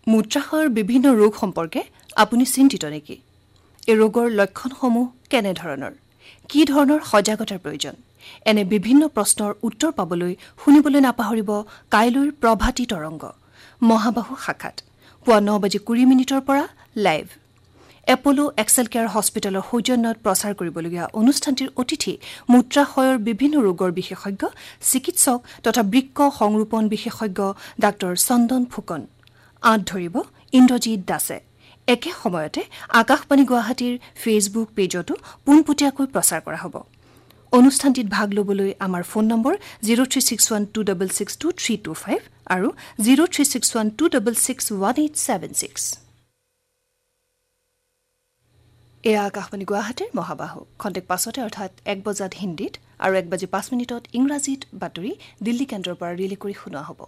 মূত্ৰাশয়ৰ বিভিন্ন ৰোগ সম্পৰ্কে আপুনি চিন্তিত নেকি? এই ৰোগৰ লক্ষণসমূহ কেনে ধৰণৰ? কি ধৰণৰ সজাগতাৰ প্ৰয়োজন? এনে বিভিন্ন প্ৰশ্নৰ উত্তৰ পাবলৈ শুনিবলৈ নাপাহৰিব কাইলৈৰ প্ৰভাতী তৰংগ মহাবাহু শাখাত পুৱা 9:20 পৰা লাইভ এপলো এক্সেল কেয়াৰ হস্পিটেলৰ সৌজন্যত প্ৰচাৰ কৰিবলগীয়া অনুষ্ঠানটিৰ অতিথি মূত্ৰাশয়ৰ বিভিন্ন ৰোগৰ বিশেষজ্ঞ চিকিৎসক তথা বৃক্ক সংৰোপণ বিশেষজ্ঞ ডাঃ চন্দন ফুকন। আঁত ধৰিব ইন্দ্ৰজিৎ দাসে। একে সময়তে আকাশবাণী গুৱাহাটীৰ ফেচবুক পেজতো পোনপটীয়াকৈ প্ৰচাৰ কৰা হ'ব। অনুষ্ঠানটিত ভাগ ল'বলৈ আমাৰ ফোন নম্বৰ 036126622325 আৰু 036126611876। এয়া আকাশবাণী গুৱাহাটীৰ মহাবাহু। খন্তেক পাছতে অৰ্থাৎ 1 বজাত হিন্দীত আৰু 1:05 ইংৰাজীত বাতৰি দিল্লী কেন্দ্ৰৰ পৰা ৰিলে কৰি শুনোৱা হ'ব।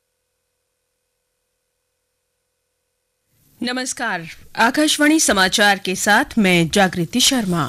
नमस्कार, आकाशवाणी समाचार के साथ मैं जागृति शर्मा।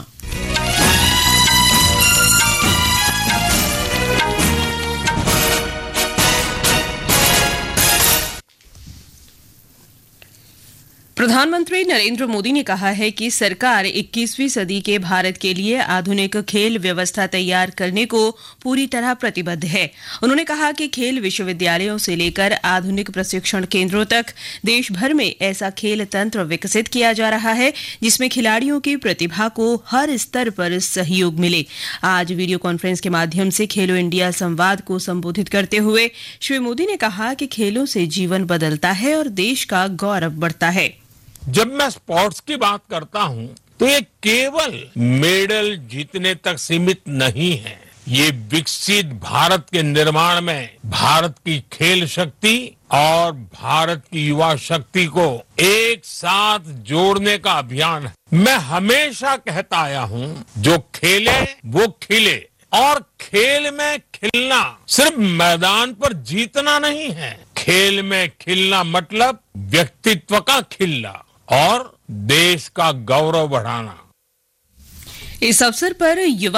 प्रधानमंत्री नरेंद्र मोदी ने कहा है कि सरकार 21वीं सदी के भारत के लिए आधुनिक खेल व्यवस्था तैयार करने को पूरी तरह प्रतिबद्ध है। उन्होंने कहा कि खेल विश्वविद्यालयों से लेकर आधुनिक प्रशिक्षण केंद्रों तक देश भर में ऐसा खेल तंत्र विकसित किया जा रहा है जिसमें खिलाड़ियों की प्रतिभा को हर स्तर पर सहयोग मिले। आज वीडियो कॉन्फ्रेंस के माध्यम से खेलो इंडिया संवाद को संबोधित करते हुए श्री मोदी ने कहा कि खेलों से जीवन बदलता है और देश का गौरव बढ़ता है। जब मैं स्पोर्ट्स की बात करता हूं तो ये केवल मेडल जीतने तक सीमित नहीं है। ये विकसित भारत के निर्माण में भारत की खेल शक्ति और भारत की युवा शक्ति को एक साथ जोड़ने का अभियान है। मैं हमेशा कहता आया हूं, जो खेले वो खिले। और खेल में खिलना सिर्फ मैदान पर जीतना नहीं है। खेल में खिलना मतलब व्यक्तित्व का खिलना और देश का गौरव बढ़ाना। इस अवसर पर युवा